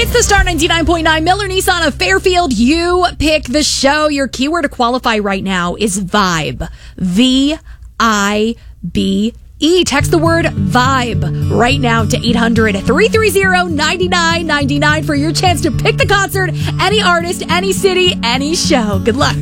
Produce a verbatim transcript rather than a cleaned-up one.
It's the Star ninety-nine point nine Miller Nissan of Fairfield. You pick the show. Your keyword to qualify right now is vibe. V I B E. Text the word vibe right now to eight hundred, three three zero, nine nine nine nine for your chance to pick the concert, any artist, any city, any show. Good luck.